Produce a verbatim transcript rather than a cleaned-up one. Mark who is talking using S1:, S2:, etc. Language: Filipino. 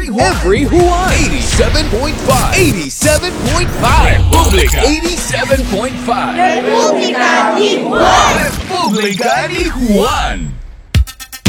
S1: Every Juan. eighty-seven point five. eighty-seven point five. Republica. eighty-seven point five.
S2: Republika ni Juan!
S1: Republica ni Juan.